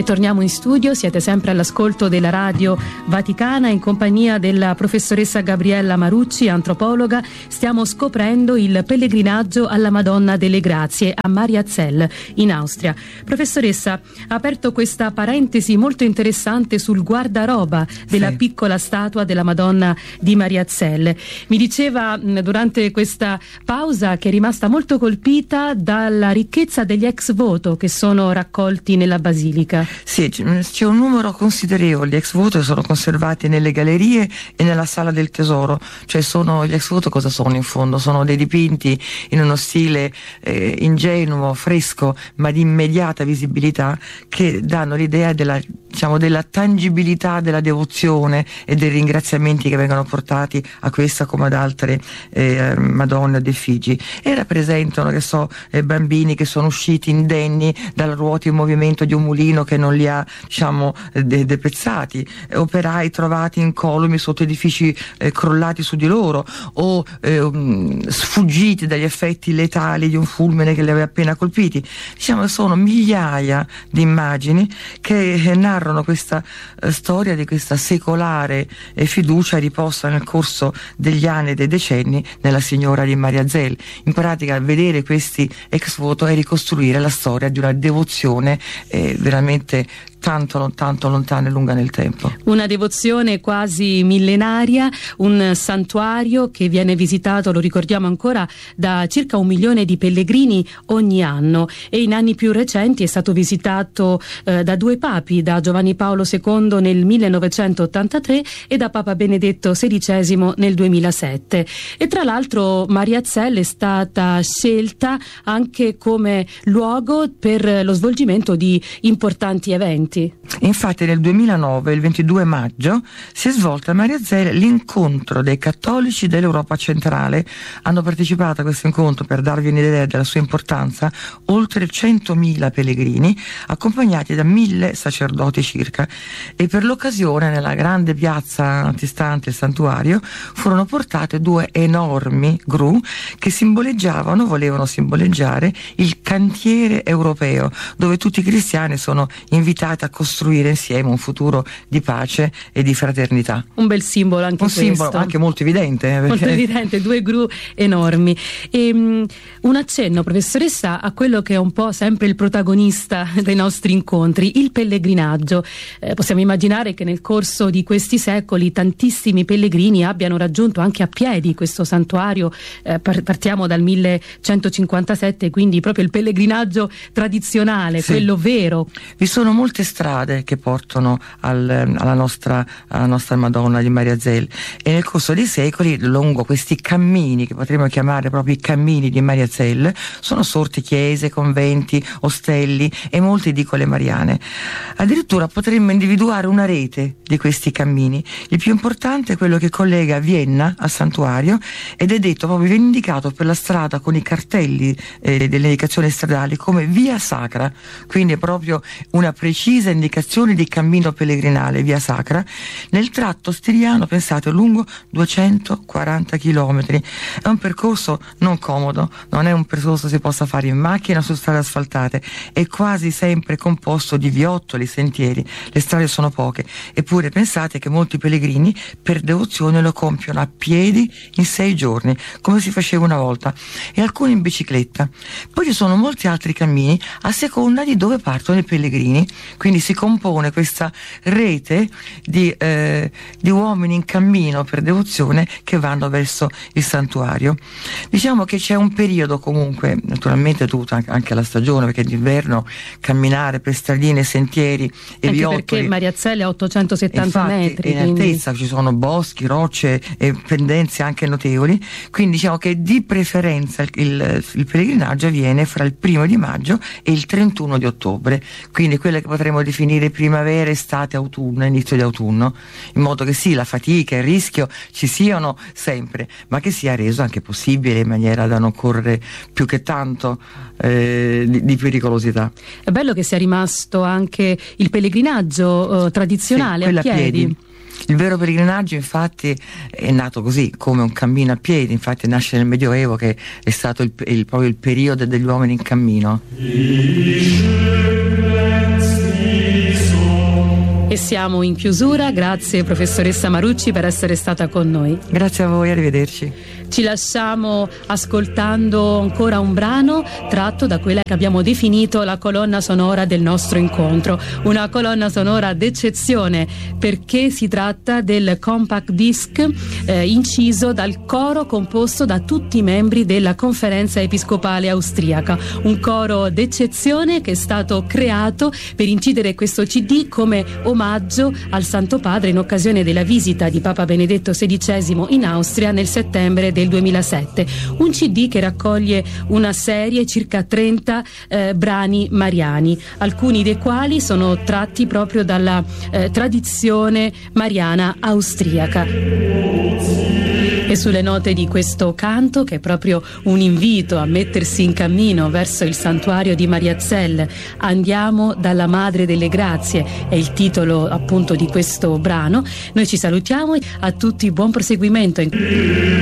E torniamo in studio, siete sempre all'ascolto della Radio Vaticana in compagnia della professoressa Gabriella Marucci, antropologa. Stiamo scoprendo il pellegrinaggio alla Madonna delle Grazie a Mariazell in Austria. Professoressa, ha aperto questa parentesi molto interessante sul guardaroba della piccola statua della Madonna di Mariazell. Mi diceva durante questa pausa che è rimasta molto colpita dalla ricchezza degli ex voto che sono raccolti nella basilica. Sì, c'è un numero considerevole di ex voto che sono conservati nelle gallerie e nella sala del tesoro. Cioè gli ex voto cosa sono in fondo? Sono dei dipinti in uno stile ingenuo, fresco, ma di immediata visibilità, che danno l'idea della tangibilità della devozione e dei ringraziamenti che vengono portati a questa come ad altre Madonne ed Effigi, e rappresentano bambini che sono usciti indenni dalla ruota in movimento di un mulino che non li ha depezzati, operai trovati incolumi sotto edifici crollati su di loro, o sfuggiti dagli effetti letali di un fulmine che li aveva appena colpiti. Sono migliaia di immagini che narrano questa storia di questa secolare fiducia riposta nel corso degli anni e dei decenni nella Signora di Mariazell. In pratica, vedere questi ex voto è ricostruire la storia di una devozione veramente tanto lontana e lunga nel tempo. Una devozione quasi millenaria, un santuario che viene visitato, lo ricordiamo ancora, da circa 1 milione di pellegrini ogni anno, e in anni più recenti è stato visitato da 2 papi, da Giovanni Paolo II nel 1983 e da Papa Benedetto XVI nel 2007. E tra l'altro Mariazell è stata scelta anche come luogo per lo svolgimento di importanti eventi. Infatti nel 2009, il 22 maggio, si è svolto a Mariazell l'incontro dei cattolici dell'Europa centrale. Hanno partecipato a questo incontro, per darvi un'idea della sua importanza, oltre 100.000 pellegrini accompagnati da 1.000 sacerdoti circa, e per l'occasione nella grande piazza antistante il santuario furono portate 2 enormi gru che volevano simboleggiare il cantiere europeo, dove tutti i cristiani sono invitati a costruire insieme un futuro di pace e di fraternità. Un bel simbolo anche questo. Un simbolo anche molto evidente. Molto evidente, 2 gru enormi. E, un accenno, professoressa, a quello che è un po' sempre il protagonista dei nostri incontri, il pellegrinaggio. Possiamo immaginare che nel corso di questi secoli tantissimi pellegrini abbiano raggiunto anche a piedi questo santuario. Partiamo dal 1157, quindi proprio il pellegrinaggio tradizionale, quello vero. Vi sono molte strade che portano alla nostra Madonna di Mariazell, e nel corso dei secoli lungo questi cammini, che potremmo chiamare proprio i cammini di Mariazell, sono sorti chiese, conventi, ostelli e molte edicole mariane. Addirittura potremmo individuare una rete di questi cammini. Il più importante è quello che collega Vienna al santuario, ed è viene indicato per la strada con i cartelli delle indicazioni stradali come via sacra, quindi è proprio una precisa indicazione di cammino pellegrinale, via sacra, nel tratto stiriano, pensate, lungo 240 chilometri. È un percorso non comodo, non è un percorso che si possa fare in macchina su strade asfaltate, è quasi sempre composto di viottoli, sentieri, le strade sono poche, eppure pensate che molti pellegrini per devozione lo compiono a piedi in 6 giorni, come si faceva una volta, e alcuni in bicicletta. Poi ci sono molti altri cammini a seconda di dove partono i pellegrini, quindi si compone questa rete di uomini in cammino per devozione che vanno verso il santuario. Diciamo che c'è un periodo, comunque naturalmente dovuto anche alla stagione, perché d'inverno camminare per stradine, sentieri e anche viottoli, perché Mariazell è 870 metri, in altezza ci sono boschi, rocce e pendenze anche notevoli, quindi diciamo che di preferenza il pellegrinaggio avviene fra il 1° di maggio e il 31 di ottobre, quindi quelle che potremmo definire primavera, estate, autunno, inizio di autunno, in modo che sì, la fatica e il rischio ci siano sempre, ma che sia reso anche possibile in maniera da non correre più che tanto di pericolosità. È bello che sia rimasto anche il pellegrinaggio tradizionale, sì, a piedi. Il vero pellegrinaggio infatti è nato così, come un cammino a piedi, infatti nasce nel Medioevo, che è stato proprio il periodo degli uomini in cammino. siamo in chiusura. Grazie professoressa Marucci per essere stata con noi. Grazie a voi, arrivederci. Ci lasciamo ascoltando ancora un brano tratto da quella che abbiamo definito la colonna sonora del nostro incontro, una colonna sonora d'eccezione perché si tratta del compact disc inciso dal coro composto da tutti i membri della Conferenza Episcopale Austriaca, un coro d'eccezione che è stato creato per incidere questo CD come omaggio al Santo Padre in occasione della visita di Papa Benedetto XVI in Austria nel settembre del 2007, un CD che raccoglie una serie, circa 30 brani mariani, alcuni dei quali sono tratti proprio dalla tradizione mariana austriaca. E sulle note di questo canto, che è proprio un invito a mettersi in cammino verso il santuario di Mariazell, andiamo dalla Madre delle Grazie, è il titolo appunto di questo brano. Noi ci salutiamo, a tutti buon proseguimento.